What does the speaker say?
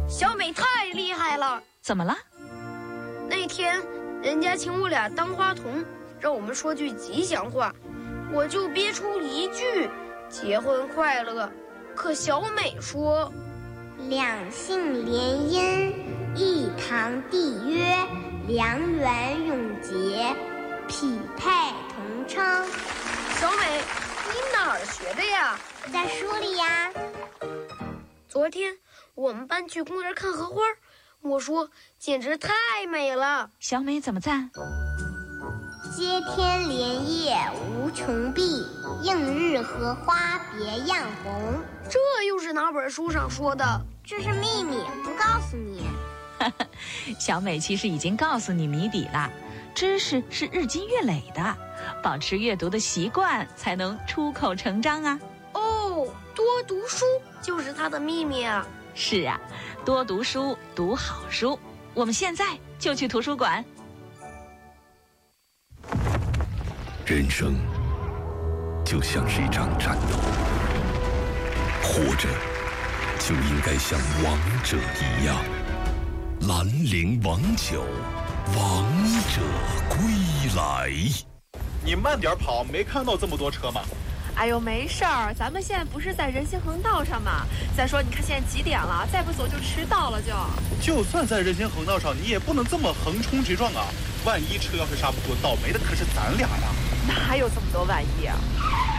小美太厉害了。 怎么了？ 那天人家请我俩当花童，让我们说句吉祥话，我就憋出一句结婚快乐。可小美说， 两姓联姻，一堂缔约，良缘永结，匹配同称。 小美，你哪儿学的呀？ 在书里呀。 昨天我们班去公园看荷花，我说简直太美了。 小美怎么赞？ 接天莲叶无穷碧，映日荷花别样红。 这又是哪本书上说的？ 这是秘密，不告诉你。 小美其实已经告诉你谜底了，知识是日积月累的，保持阅读的习惯才能出口成章啊。 哦，多读书就是它的秘密啊。 是啊，多读书，读好书。我们现在就去图书馆。 人生就像是一场战斗，活着就应该像王者一样。兰陵王酒，王者归来。 你慢点跑，没看到这么多车吗？ 哎呦，没事儿，咱们现在不是在人行横道上吗？再说，你看现在几点了？再不走就迟到了就。 就算在人行横道上，你也不能这么横冲直撞啊！万一车要是刹不住，倒霉的可是咱俩呀！ 哪有这么多万一啊？